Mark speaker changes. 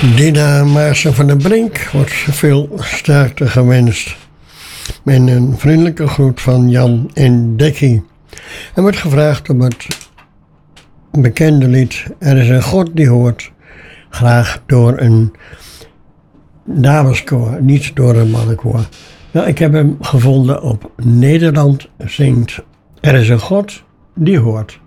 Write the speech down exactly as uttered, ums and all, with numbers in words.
Speaker 1: Dina Maarsen van den Brink wordt veel sterkte gewenst. Met een vriendelijke groet van Jan en Dekkie. Er wordt gevraagd om het bekende lied Er is een God die hoort. Graag door een dameskoor, niet door een mannenkoor. Nou, ik heb hem gevonden op Nederland zingt Er is een God die hoort.